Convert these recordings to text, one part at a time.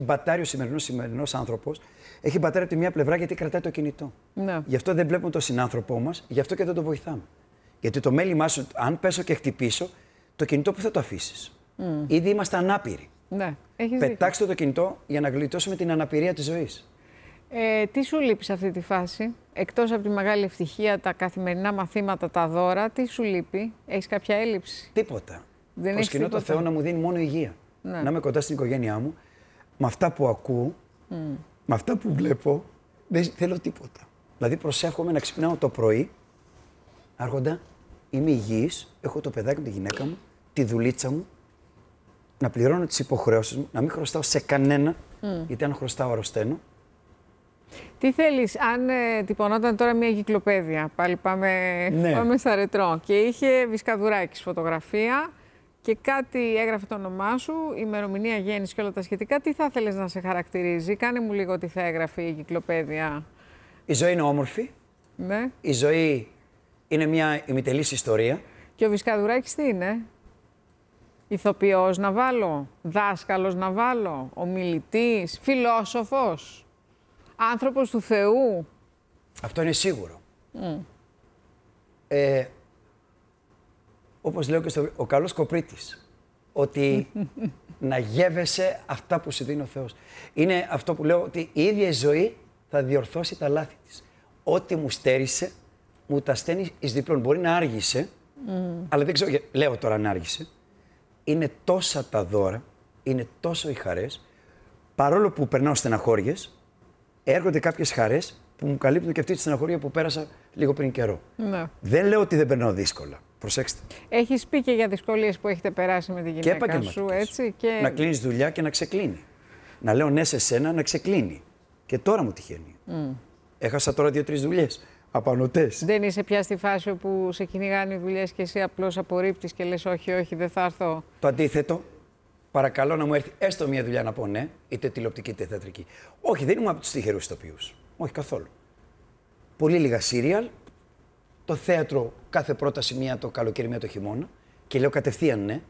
μπατάρει ο σημερινός άνθρωπος. Έχει μπατάρει από τη μία πλευρά γιατί κρατάει το κινητό. Ναι. Γι' αυτό δεν βλέπουμε τον συνάνθρωπό μας, γι' αυτό και δεν το βοηθάμε. Γιατί το μέλημά σου, αν πέσω και χτυπήσω, το κινητό που θα το αφήσεις. Ήδη είμαστε ανάπηροι. Ναι. Πετάξτε το κινητό για να γλιτώσουμε την αναπηρία της ζωής. Τι σου λείπει σε αυτή τη φάση, εκτός από τη μεγάλη ευτυχία, τα καθημερινά μαθήματα, τα δώρα, τι σου λείπει, έχεις κάποια έλλειψη? Τίποτα. Προσκυνώ το Θεό να μου δίνει μόνο υγεία. Ναι. Να είμαι κοντά στην οικογένειά μου, με αυτά που ακούω, με αυτά που βλέπω, δεν θέλω τίποτα. Δηλαδή προσεύχομαι να ξυπνάω το πρωί, Άρχοντα, είμαι υγιής, έχω το παιδάκι μου, τη γυναίκα μου, τη δουλίτσα μου, να πληρώνω τις υποχρεώσεις μου, να μην χρωστάω σε κανένα, γιατί αν χρωστάω αρρωσταίνω. Τι θέλεις, αν τυπωνόταν τώρα μια κυκλοπαίδεια, πάλι πάμε στα ρετρό, και είχε Βυσκαδουράκης φωτογραφία και κάτι έγραφε το όνομά σου, ημερομηνία γέννησης και όλα τα σχετικά, τι θα ήθελες να σε χαρακτηρίζει? Κάνε μου λίγο τι θα έγραφε η κυκλοπαίδεια. Η ζωή είναι όμορφη. Ναι. Η ζωή είναι μια ημιτελής ιστορία. Και ο Βυσκαδουράκης τι είναι? Ηθοποιός να βάλω, δάσκαλος να βάλω, ομιλητής, φιλόσοφος, άνθρωπος του Θεού? Αυτό είναι σίγουρο. Όπως λέω και ο καλός κοπρίτης, ότι να γεύεσαι αυτά που σου δίνει ο Θεός. Είναι αυτό που λέω, ότι η ίδια η ζωή θα διορθώσει τα λάθη της. Ό,τι μου στέρισε, μου τα στέλνει εις διπλών. Μπορεί να άργησε, αλλά δεν ξέρω, λέω τώρα αν άργησε. Είναι τόσα τα δώρα, είναι τόσο οι χαρές, παρόλο που περνάω στεναχώριες, έρχονται κάποιες χαρές που μου καλύπτουν και αυτή τη στεναχωρία που πέρασα λίγο πριν καιρό. Ναι. Δεν λέω ότι δεν περνάω δύσκολα. Προσέξτε. Έχεις πει και για δυσκολίες που έχετε περάσει με τη γυναίκα σου, έτσι. Και... να κλείνεις δουλειά και να ξεκλίνει. Να λέω ναι σε σένα, να ξεκλίνει. Και τώρα μου τυχαίνει. Έχασα τώρα 2-3 δουλειές. Απανωτές. Δεν είσαι πια στη φάση όπου σε κυνηγάνε οι δουλειές και εσύ απλώς απορρίπτεις και λες όχι, όχι, δεν θα έρθω? Το αντίθετο. Παρακαλώ να μου έρθει έστω μια δουλειά να πω ναι, είτε τηλεοπτική είτε θεατρική. Όχι, δεν είμαι από τους τυχερούς ηθοποιούς. Όχι καθόλου. Πολύ λίγα σύριαλ. Το θέατρο, κάθε πρόταση μία το καλοκαίρι, μία το χειμώνα. Και λέω κατευθείαν ναι.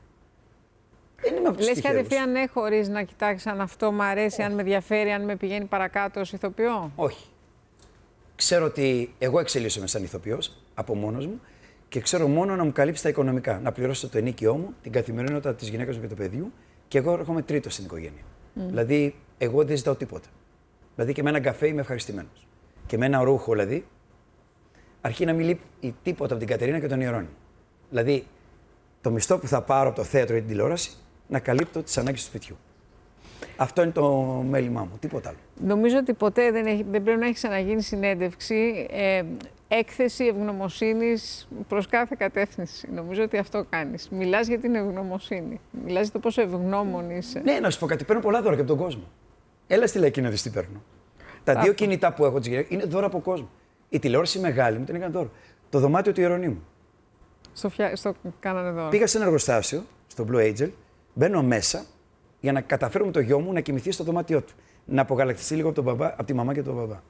Δεν είμαι από τους τυχερούς. Λες κατευθείαν ναι, χωρίς να κοιτάξεις αν αυτό μου αρέσει, αν με ενδιαφέρει, αν με πηγαίνει παρακάτω ως ηθοποιό? Όχι. Ξέρω ότι εγώ εξελίσσομαι σαν ηθοποιός από μόνος μου και ξέρω μόνο να μου καλύψει τα οικονομικά. Να πληρώσω το ενίκιό μου, την καθημερινότητα της γυναίκας μου και του παιδιού, και εγώ έρχομαι τρίτος στην οικογένεια. Δηλαδή, εγώ δεν ζητάω τίποτα. Δηλαδή, και με έναν καφέ είμαι ευχαριστημένος. Και με ένα ρούχο, δηλαδή, αρχίζει να μην λείπει τίποτα από την Κατερίνα και τον Ιερώνυμο. Δηλαδή, το μισθό που θα πάρω από το θέατρο ή την τηλεόραση, να καλύπτω τις ανάγκες του σπιτιού. Αυτό είναι το μέλημά μου, τίποτα άλλο. Νομίζω ότι ποτέ δεν πρέπει να έχει ξαναγίνει συνέντευξη, έκθεση ευγνωμοσύνης προς κάθε κατεύθυνση. Νομίζω ότι αυτό κάνεις. Μιλάς για την ευγνωμοσύνη. Μιλάς για το πόσο ευγνώμων είσαι. Ναι, να σου πω κάτι. Παίρνω πολλά δώρα και από τον κόσμο. Έλα στη Λαϊκή να δεις τι παίρνω. Τα δύο κινητά που έχω της γυναίκας είναι δώρα από κόσμο. Η τηλεόραση μεγάλη μου την έκανε δώρο. Το δωμάτιο του Ιερονύμου. Στο κάνανε δώρο. Πήγα σε ένα εργοστάσιο, στο Blue Angel, μπαίνω μέσα για να καταφέρουμε το γιο μου να κοιμηθεί στο δωμάτιό του. Να απογαλακτιστεί λίγο από τη μαμά και τον μπαμπά.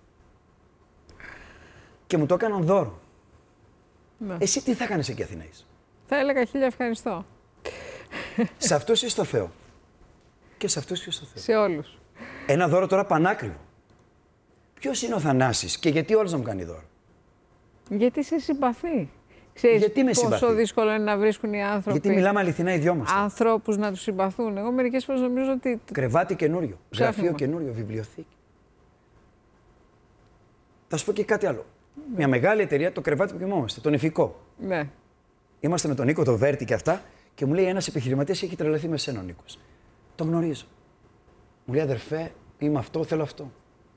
Και μου το έκαναν δώρο. Ναι. Εσύ τι θα έκανες εκεί Αθηναής? Θα έλεγα 1000 ευχαριστώ. Σε αυτούς ή στο Θεό? Και σε αυτούς και στο Θεό. Σε όλους. Ένα δώρο τώρα πανάκριβο. Ποιος είναι ο Θανάσης και γιατί όλος να μου κάνει δώρο? Γιατί σε συμπαθεί. Ξέρεις γιατί με συμπαθεί? Πόσο δύσκολο είναι να βρίσκουν οι άνθρωποι. Γιατί μιλάμε αληθινά οι δυο μας. Ανθρώπους να τους συμπαθούν. Εγώ μερικές φορές νομίζω ότι. Κρεβάτι καινούριο. Γραφείο καινούριο. Βιβλιοθήκη. Θα σου πω και κάτι άλλο. Μια μεγάλη εταιρεία, το κρεβάτι που κοιμόμαστε, τον Ιφικό. Ναι. Είμαστε με τον Νίκο, τον Βέρτη και αυτά, και μου λέει ένας επιχειρηματίας έχει τρελαθεί με σένα ο Νίκος. Τον γνωρίζω. Μου λέει αδερφέ, είμαι αυτό, θέλω αυτό.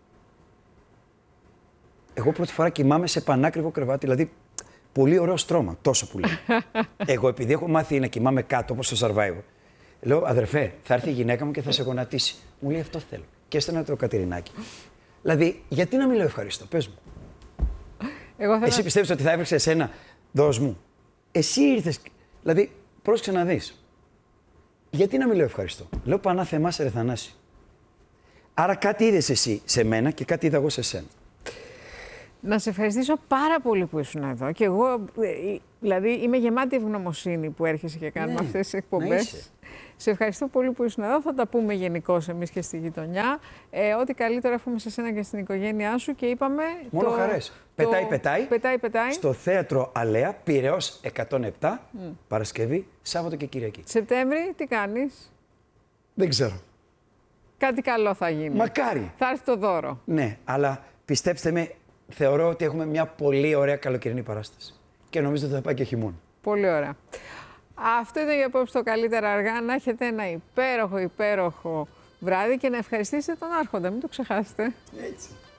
Εγώ πρώτη φορά κοιμάμαι σε πανάκριβο κρεβάτι, δηλαδή πολύ ωραίο στρώμα, τόσο που λέει. Εγώ επειδή έχω μάθει να κοιμάμαι κάτω, όπως στο Survivor, λέω αδερφέ, θα έρθει η γυναίκα μου και θα σε γονατίσει. Μου λέει αυτό θέλω. Και έστελνα το Κατερινάκι. Δηλαδή, γιατί να μην λέω ευχαριστώ, πες μου. Εσύ πιστεύεις ότι θα έβρεξε εσένα, δώσ' μου. Εσύ ήρθες, δηλαδή, πρόσεξε να δεις. Γιατί να μην λέω ευχαριστώ? Λέω Πανά Θεμά σε ρε Θανάση. Άρα κάτι είδες εσύ σε μένα και κάτι είδα εγώ σε σένα. Να σε ευχαριστήσω πάρα πολύ που ήσουν εδώ. Και εγώ, δηλαδή, είμαι γεμάτη ευγνωμοσύνη που έρχεσαι και κάνουμε αυτές τις εκπομπές. Σε ευχαριστώ πολύ που ήσουν εδώ. Θα τα πούμε γενικώς εμείς και στη γειτονιά. Ό,τι καλύτερο εύχομαι σε σένα και στην οικογένειά σου και είπαμε... Μόνο χαρές. Πετάει. Στο Θέατρο Αλέα, Πειραιώς 107, Παρασκευή, Σάββατο και Κυριακή. Σεπτέμβρη, τι κάνεις? Δεν ξέρω. Κάτι καλό θα γίνει. Μακάρι. Θα έρθει το δώρο. Ναι, αλλά πιστέψτε με, θεωρώ ότι έχουμε μια πολύ ωραία καλοκαιρινή παράσταση. Και νομίζω ότι θα πάει και χειμώνα. Πολύ ωραία. Αυτό ήταν για απόψε το Καλύτερα Αργά. Να έχετε ένα υπέροχο βράδυ και να ευχαριστήσετε τον Άρχοντα. Μην το ξεχάσετε. Έτσι.